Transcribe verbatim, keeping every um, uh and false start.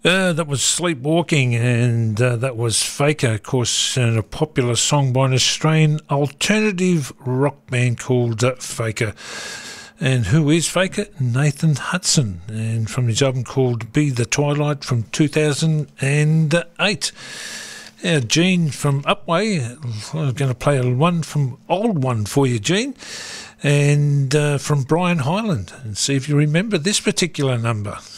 Uh, that was Sleepwalking, and uh, that was Faker, of course, and a popular song by an Australian alternative rock band called uh, Faker. And who is Faker? Nathan Hudson, and from his album called Be the Twilight from two thousand eight. Now, Gene from Upway, I'm going to play a one from old one for you, Gene, and uh, from Brian Hyland, and see if you remember this particular number.